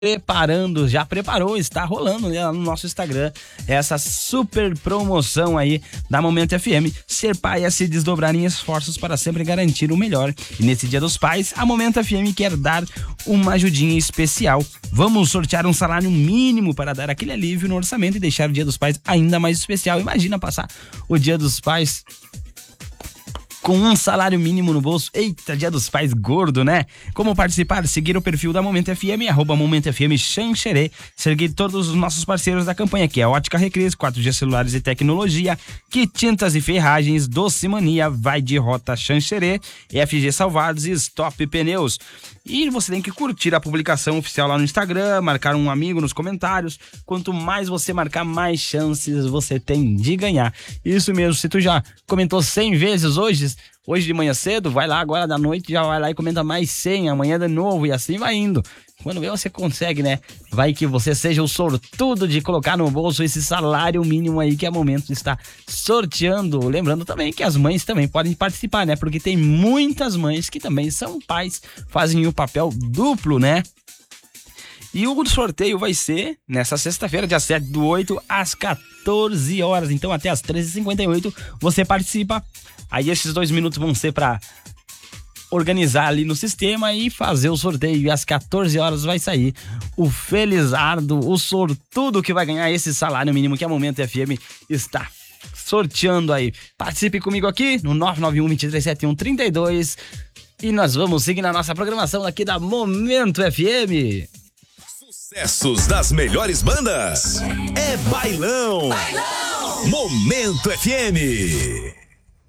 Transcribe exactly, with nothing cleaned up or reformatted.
preparando, já preparou, está rolando, né, no nosso Instagram essa super promoção aí da Momento F M. Ser pai é se desdobrar em esforços para sempre garantir o melhor. E nesse Dia dos Pais, a Momento F M quer dar uma ajudinha especial. Vamos sortear um salário mínimo para dar aquele alívio no orçamento e deixar o Dia dos Pais ainda mais especial. Imagina passar o Dia dos Pais com um salário mínimo no bolso. Eita, Dia dos Pais gordo, né? Como participar? Seguir o perfil da Momento F M, arroba Momento F M Xanxerê. Seguir todos os nossos parceiros da campanha, que é a Ótica Recris, quatro G Celulares e Tecnologia, Que Tintas e Ferragens, Doce Mania, Vai de Rota Xanxerê, F G Salvados e Stop Pneus. E você tem que curtir a publicação oficial lá no Instagram, marcar um amigo nos comentários. Quanto mais você marcar, mais chances você tem de ganhar. Isso mesmo, se tu já comentou cem vezes hoje, hoje de manhã cedo, vai lá agora da noite, já vai lá e comenta mais cem, amanhã de novo, e assim vai indo. Quando vê, você consegue, né? Vai que você seja o sortudo de colocar no bolso esse salário mínimo aí que a Momento está sorteando. Lembrando também que as mães também podem participar, né? Porque tem muitas mães que também são pais, fazem o papel duplo, né? E o sorteio vai ser nessa sexta-feira, dia sete do oito, às quatorze horas. Então até às treze e cinquenta e oito você participa. Aí esses dois minutos vão ser para organizar ali no sistema e fazer o sorteio. E às quatorze horas vai sair o Felizardo, o sortudo que vai ganhar esse salário mínimo que a Momento F M está sorteando aí. Participe comigo aqui no nove nove um, dois três sete um, três dois e nós vamos seguir na nossa programação aqui da Momento F M. Sucessos das melhores bandas. É Bailão. Bailão. Momento F M.